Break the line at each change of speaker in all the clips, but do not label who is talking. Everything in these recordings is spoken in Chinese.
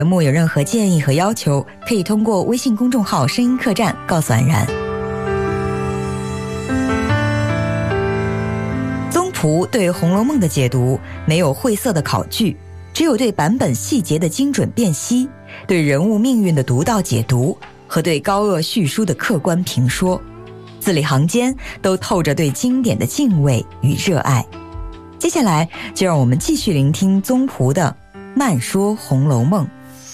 节目有任何建议和要求，可以通过微信公众号声音客栈告诉安然。宗璞对《红楼梦》的解读没有晦涩的考据，只有对版本细节的精准辨析，对人物命运的独到解读和对高鹗叙书的客观评说，字里行间都透着对经典的敬畏与热爱。接下来就让我们继续聆听宗璞的慢说《红楼梦》。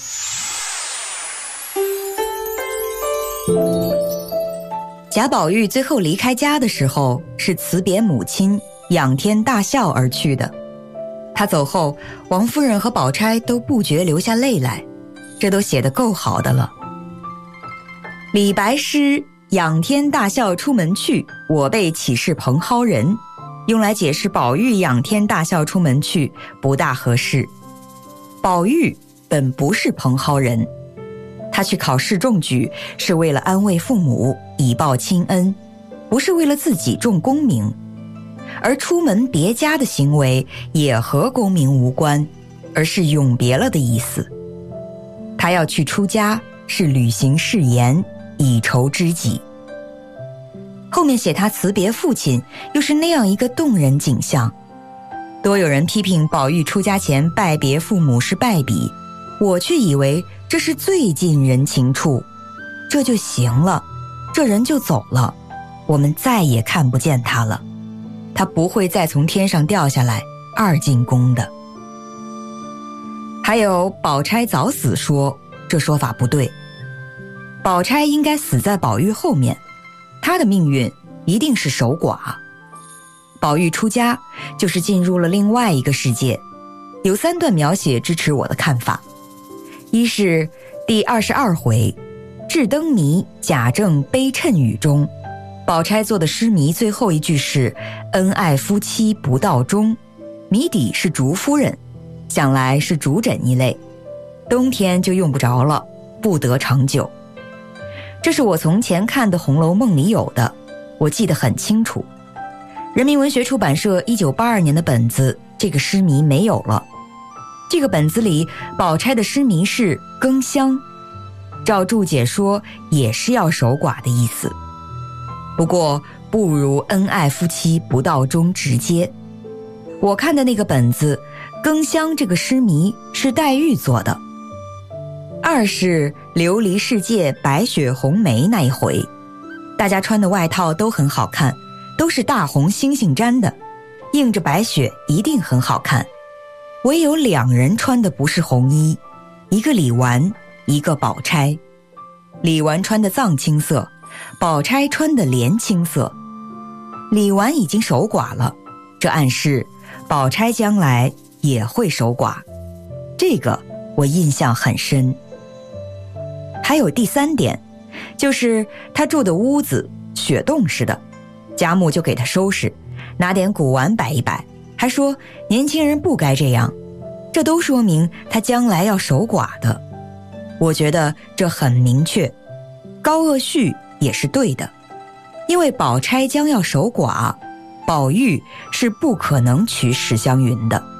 贾宝玉最后离开家的时候，是辞别母亲，仰天大笑而去的。他走后，王夫人和宝钗都不觉流下泪来，这都写得够好的了。李白诗仰天大笑出门去，我辈岂是蓬蒿人，用来解释宝玉仰天大笑出门去不大合适。宝玉本不是蓬蒿人，他去考试中举是为了安慰父母，以报亲恩，不是为了自己中功名。而出门别家的行为也和功名无关，而是永别了的意思。他要去出家，是履行誓言，以酬知己。后面写他辞别父亲，又是那样一个动人景象。多有人批评宝玉出家前拜别父母是败笔，我却以为这是最近人情处，这就行了，这人就走了，我们再也看不见他了，他不会再从天上掉下来二进宫的。还有宝钗早死说，这说法不对，宝钗应该死在宝玉后面，她的命运一定是守寡。宝玉出家就是进入了另外一个世界，有3段描写支持我的看法。一是第22回智灯谜贾政悲谶语中，宝钗做的诗谜最后一句是恩爱夫妻不到终，谜底是竹夫人，想来是竹枕一类，冬天就用不着了，不得长久。这是我从前看的《红楼梦》里有的，我记得很清楚。人民文学出版社1982年的本子，这个诗谜没有了。这个本子里宝钗的诗谜是更香，照注解说也是要守寡的意思，不过不如恩爱夫妻不到终直接。我看的那个本子更香这个诗谜是黛玉做的。二是琉璃世界白雪红梅那一回，大家穿的外套都很好看，都是大红猩猩毡的，映着白雪一定很好看。唯有2人穿的不是红衣，一个李纨，一个宝钗。李纨穿的藏青色，宝钗穿的莲青色。李纨已经守寡了，这暗示宝钗将来也会守寡，这个我印象很深。还有第3点，就是他住的屋子雪洞似的，贾母就给他收拾，拿点古玩摆一摆，还说年轻人不该这样，这都说明他将来要守寡的。我觉得这很明确，高鹗序也是对的，因为宝钗将要守寡，宝玉是不可能娶史湘云的。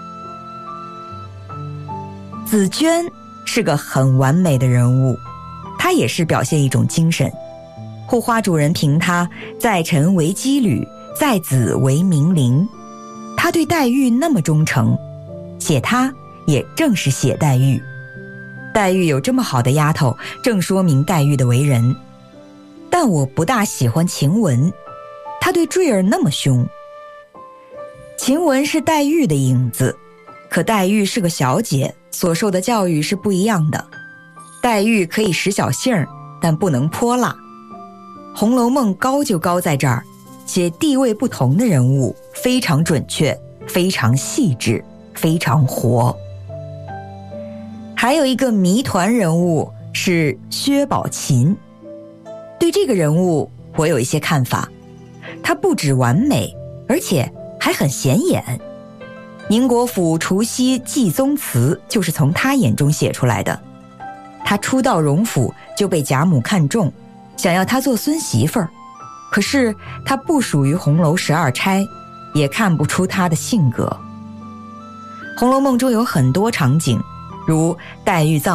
紫娟是个很完美的人物，她也是表现一种精神。护花主人评她在臣为羁旅，在子为明灵。她对黛玉那么忠诚，写她也正是写黛玉。黛玉有这么好的丫头，正说明黛玉的为人。但我不大喜欢晴雯，她对坠儿那么凶。晴雯是黛玉的影子，可黛玉是个小姐，所受的教育是不一样的。黛玉可以使小性儿，但不能泼辣。《红楼梦》高就高在这儿，写地位不同的人物非常准确，非常细致，非常活。还有一个谜团人物是薛宝琴，对这个人物我有一些看法。他不止完美，而且还很显眼。宁国府除夕祭宗祠就是从他眼中写出来的。他初到荣府就被贾母看中，想要他做孙媳妇儿，可是他不属于红楼12钗，也看不出他的性格。《红楼梦》中有很多场景， 如黛玉造